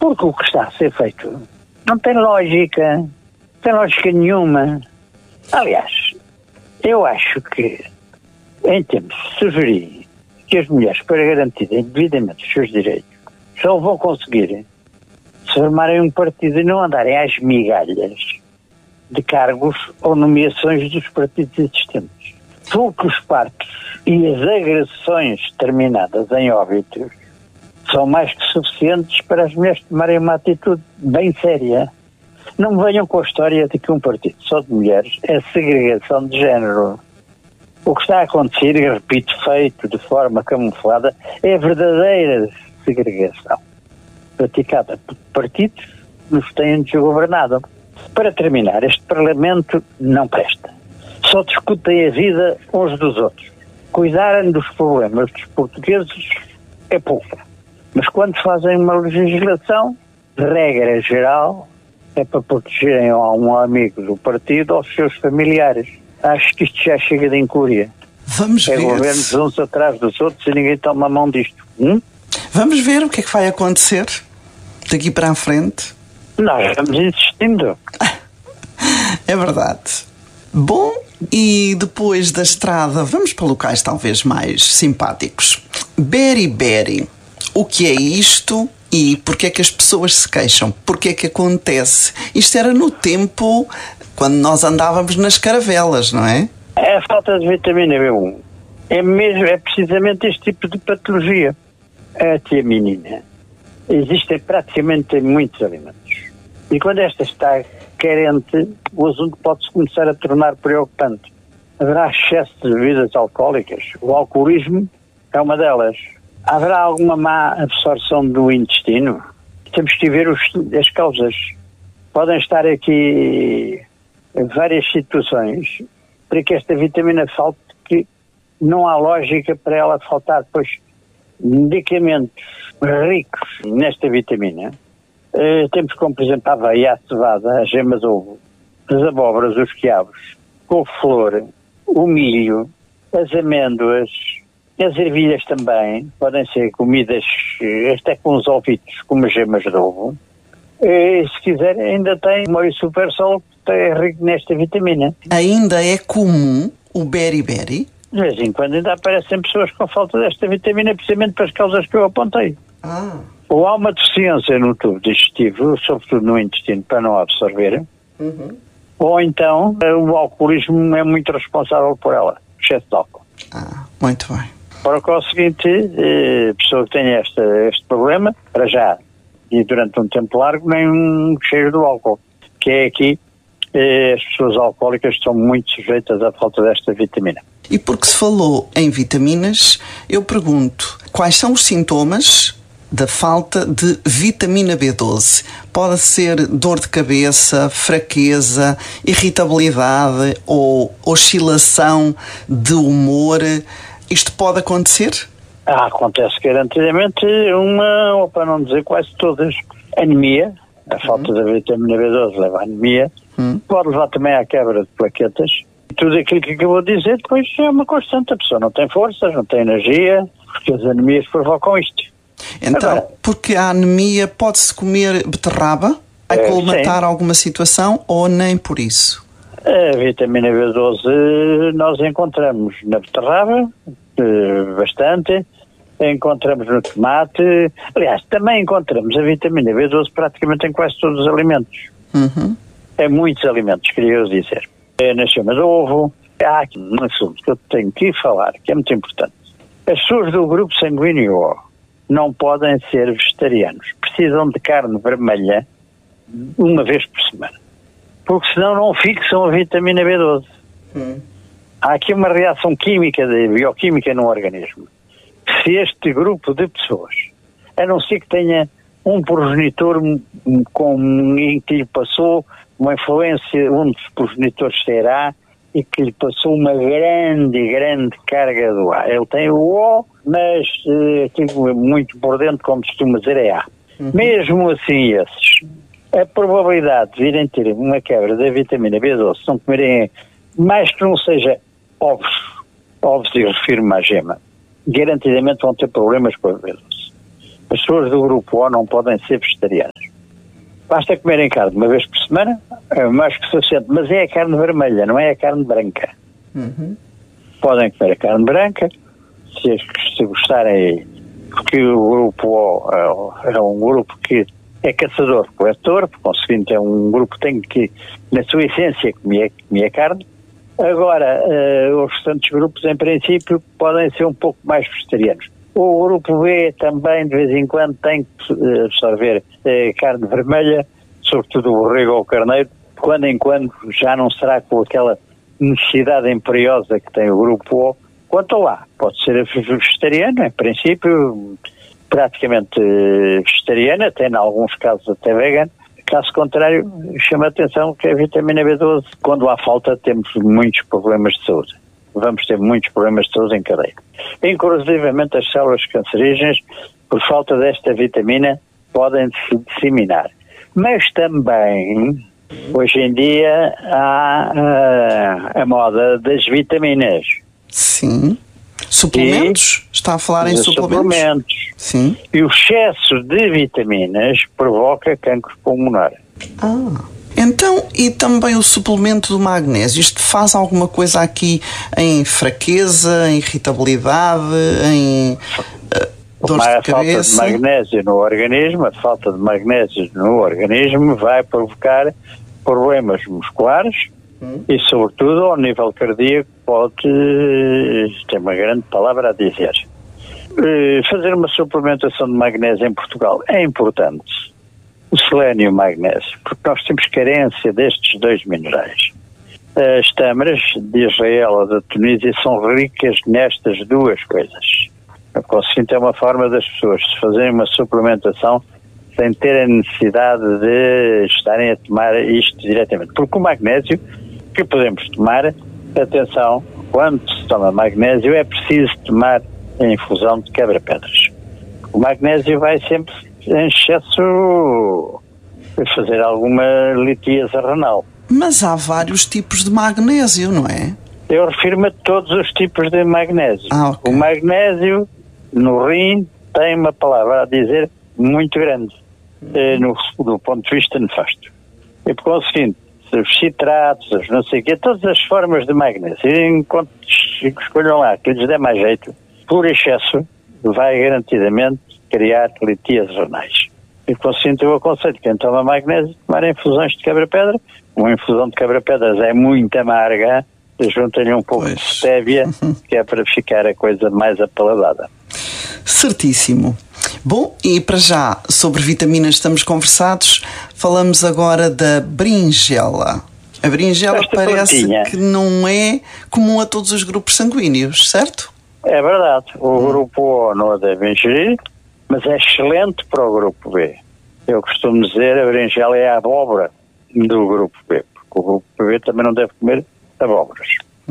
Porque o que está a ser feito não tem lógica nenhuma. Aliás, eu acho que, em termos de sugerir que as mulheres, para garantirem devidamente os seus direitos, só vão conseguir se formarem um partido e não andarem às migalhas de cargos ou nomeações dos partidos existentes. Porque os partos e as agressões terminadas em óbitos são mais que suficientes para as mulheres tomarem uma atitude bem séria. Não me venham com a história de que um partido só de mulheres é segregação de género. O que está a acontecer, e repito, feito de forma camuflada, é a verdadeira segregação praticada por partidos que nos têm desgovernado. Para terminar, este Parlamento não presta. Só discutem a vida uns dos outros. Cuidarem dos problemas dos portugueses é pouco. Mas quando fazem uma legislação, de regra geral, é para protegerem a um amigo do partido ou aos seus familiares. Acho que isto já chega de incúria. Vamos ver. Governos uns atrás dos outros e ninguém toma a mão disto. Vamos ver o que é que vai acontecer daqui para a frente. Nós estamos insistindo. É verdade. Bom, e depois da estrada, vamos para locais talvez mais simpáticos. Beriberi. O que é isto e porquê é que as pessoas se queixam? Porquê é que acontece? Isto era no tempo quando nós andávamos nas caravelas, não é? É a falta de vitamina B1. É precisamente este tipo de patologia. A tiamina existe praticamente em muitos alimentos. E quando esta está carente, o assunto pode-se começar a tornar preocupante. Haverá excesso de bebidas alcoólicas. O alcoolismo é uma delas. Haverá alguma má absorção do intestino? Temos que ver as causas. Podem estar aqui várias situações para que esta vitamina falte, que não há lógica para ela faltar, pois medicamentos ricos nesta vitamina. Temos como, por exemplo, a aveia, a cevada, a gema de ovo, as abóboras, os quiabos, couve-flor, o milho, as amêndoas, as ervilhas também, podem ser comidas até com os ovitos, como as gemas de ovo. Se quiser, ainda tem o molho super sol, que é rico nesta vitamina. Ainda é comum o beriberi? De vez em quando ainda aparecem pessoas com falta desta vitamina, precisamente para as causas que eu apontei. Ou há uma deficiência no tubo digestivo, sobretudo no intestino, para não absorver. Ou então o alcoolismo é muito responsável por ela, excesso de álcool. Muito bem. Para o seguinte, a pessoa que tem este problema, para já, e durante um tempo largo, nem um cheiro do álcool, que é aqui, as pessoas alcoólicas estão muito sujeitas à falta desta vitamina. E porque se falou em vitaminas, eu pergunto, quais são os sintomas da falta de vitamina B12? Pode ser dor de cabeça, fraqueza, irritabilidade ou oscilação de humor. Isto pode acontecer? Acontece garantidamente ou para não dizer quase todas. Anemia, a falta da vitamina B12 leva a anemia. Pode levar também à quebra de plaquetas. Tudo aquilo que acabou de dizer depois é uma constante. A pessoa não tem forças, não tem energia, porque as anemias provocam isto. Então, agora, porque a anemia, pode-se comer beterraba? Vai colmatar alguma situação ou nem por isso? A vitamina B12 nós encontramos na beterraba, bastante, encontramos no tomate, aliás, também encontramos a vitamina B12 praticamente em quase todos os alimentos. Em muitos alimentos, queria eu dizer. Na gema de ovo. Há aqui um assunto que eu tenho que falar, que é muito importante. As pessoas do grupo sanguíneo O não podem ser vegetarianos. Precisam de carne vermelha uma vez por semana. Porque senão não fixam a vitamina B12. Há aqui uma reação química, bioquímica no organismo. Se este grupo de pessoas, a não ser que tenha um progenitor em que lhe passou uma influência, um dos progenitores será, e que lhe passou uma grande carga do A. Ele tem o O, mas aquilo muito por dentro, como costuma dizer, é A. Mesmo assim, esses, a probabilidade de virem ter uma quebra da vitamina B12, se não comerem, mais que não seja ovos e refiro-me à gema, garantidamente vão ter problemas com a B12. As pessoas do grupo O não podem ser vegetarianas. Basta comerem carne uma vez por semana, é mais que suficiente, mas é a carne vermelha, não é a carne branca. Podem comer a carne branca, se gostarem, porque o grupo O é um grupo que é caçador-coletor, por conseguinte é um grupo que tem que, na sua essência, comer carne. Agora, os restantes grupos, em princípio, podem ser um pouco mais vegetarianos. O grupo B também, de vez em quando, tem que absorver carne vermelha, sobretudo o borrego ou o carneiro, quando em quando já não será com aquela necessidade imperiosa que tem o grupo O. Quanto ao A, pode ser vegetariano, em princípio, praticamente vegetariana, até em alguns casos até vegano. Caso contrário, chama a atenção que a vitamina B12, quando há falta, temos muitos problemas de saúde. Vamos ter muitos problemas de saúde em cadeia. Inclusivamente as células cancerígenas, por falta desta vitamina, podem se disseminar. Mas também, hoje em dia, há a moda das vitaminas. Sim. Suplementos? Está a falar em suplementos? Sim. E o excesso de vitaminas provoca cancro pulmonar. Então, e também o suplemento do magnésio? Isto faz alguma coisa aqui em fraqueza, em irritabilidade, em dores de cabeça? A falta de magnésio no organismo, a falta de magnésio no organismo vai provocar problemas musculares e, sobretudo, ao nível cardíaco, pode ter uma grande palavra a dizer. Fazer uma suplementação de magnésio em Portugal é importante. O selênio e o magnésio, porque nós temos carência destes dois minerais. As tâmaras de Israel ou da Tunísia são ricas nestas duas coisas. O conseguinte é uma forma das pessoas fazerem uma suplementação sem terem necessidade de estarem a tomar isto diretamente. Porque o magnésio que podemos tomar, atenção, quando se toma magnésio é preciso tomar a infusão de quebra-pedras. O magnésio vai sempre em excesso fazer alguma litíase renal. Mas há vários tipos de magnésio, não é? Eu refiro-me a todos os tipos de magnésio. Okay. O magnésio no rim tem uma palavra a dizer muito grande, do ponto de vista nefasto. E por conseguinte, os citratos, os não sei o quê, todas as formas de magnésio, enquanto escolham lá que lhes dê mais jeito, por excesso, vai garantidamente criar litíases renais. E por conseguinte, eu aconselho quem toma magnésio tomar infusões de quebra-pedra. Uma infusão de quebra-pedras é muito amarga, juntem-lhe um pouco de stévia, que é para ficar a coisa mais apaladada. Certíssimo. Bom, e para já, sobre vitaminas estamos conversados, falamos agora da berinjela. A berinjela parece que não é comum a todos os grupos sanguíneos, certo? É verdade. O grupo O não a deve ingerir, mas é excelente para o grupo B. Eu costumo dizer a berinjela é a abóbora do grupo B, porque o grupo B também não deve comer abóboras.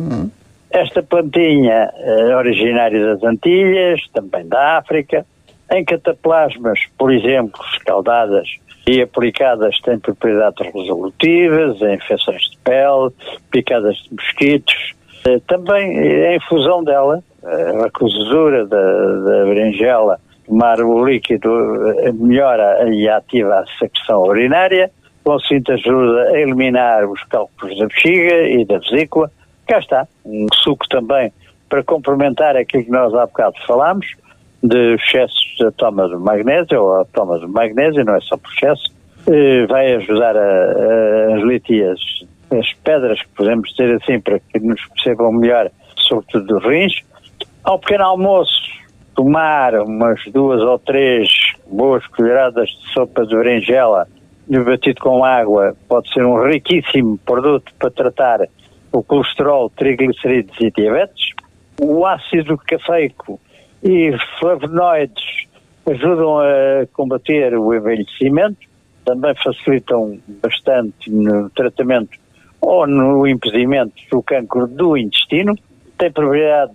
Esta plantinha é originária das Antilhas, também da África. Em cataplasmas, por exemplo, escaldadas e aplicadas, tem propriedades resolutivas, em infecções de pele, picadas de mosquitos. Também a infusão dela, a cozedura da berinjela, tomar o líquido melhora e ativa a secreção urinária, conseguinte ajuda a eliminar os cálculos da bexiga e da vesícula. Cá está, um suco também para complementar aquilo que nós há bocado falámos, de excesso da toma de magnésio, ou a toma de magnésio, não é só por excesso, vai ajudar as litíases, as pedras, que podemos dizer assim, para que nos percebam melhor, sobretudo dos rins. Ao pequeno almoço, tomar umas 2 ou 3 boas colheradas de sopa de berinjela batido com água, pode ser um riquíssimo produto para tratar o colesterol, triglicerídeos e diabetes. O ácido cafeico e flavonoides ajudam a combater o envelhecimento, também facilitam bastante no tratamento ou no impedimento do cancro do intestino, tem propriedades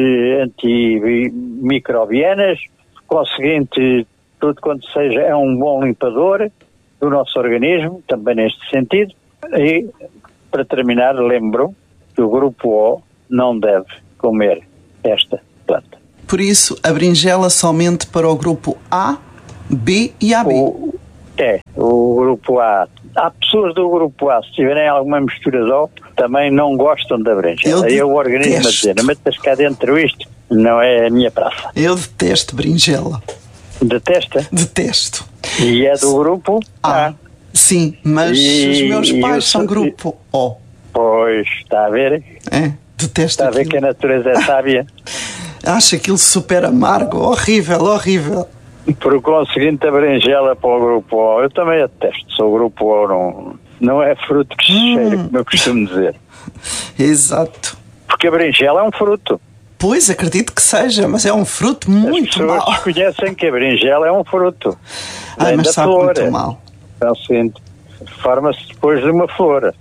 antimicrobianas, conseguinte, tudo quanto seja, é um bom limpador do nosso organismo, também neste sentido. E, para terminar, lembro que o grupo O não deve comer esta planta. Por isso, a berinjela somente para o grupo A B e AB. O grupo A. Há pessoas do grupo A, se tiverem alguma mistura de O, também não gostam da berinjela. Eu o organismo a dizer, não metas cá dentro isto, não é a minha praça. Eu detesto berinjela. Detesta? Detesto. E é do grupo A. Sim, mas os meus pais são grupo O. Pois, está a ver? Detesto Está a ver que a natureza é sábia? Acho aquilo super amargo, horrível, horrível. Por conseguinte, a berinjela para o grupo O. Eu também a detesto. Sou o grupo O, não é fruto que se cheira, como eu costumo dizer. Exato. Porque a berinjela é um fruto. Pois, acredito que seja, mas é um fruto muito mau. As pessoas desconhecem que a berinjela é um fruto. Mas sabe flor. Muito mal. É o seguinte, forma-se depois de uma flor.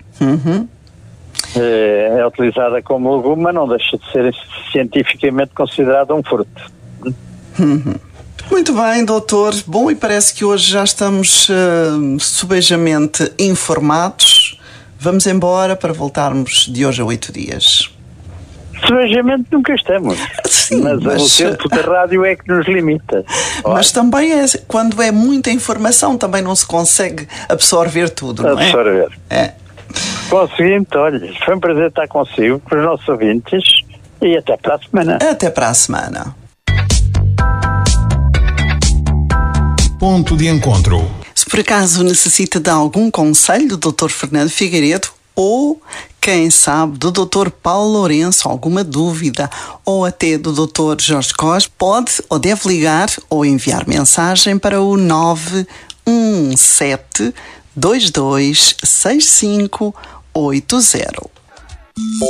É utilizada como legume, mas não deixa de ser cientificamente considerado um fruto. Muito bem, doutor. Bom, e parece que hoje já estamos subejamente informados. Vamos embora para voltarmos de hoje a 8 dias. Subejamente nunca estamos. Sim, mas o tempo da rádio é que nos limita. Mas também quando é muita informação, também não se consegue absorver tudo, não é? Absorver. Conseguinte, olha, foi um prazer estar consigo, com os nossos ouvintes, e até para a semana. Até para a semana. Ponto de encontro. Se por acaso necessita de algum conselho do Dr. Fernando Figueiredo ou, quem sabe, do Dr. Paulo Lourenço, alguma dúvida, ou até do Dr. Jorge Cos, pode ou deve ligar ou enviar mensagem para o 917 226580.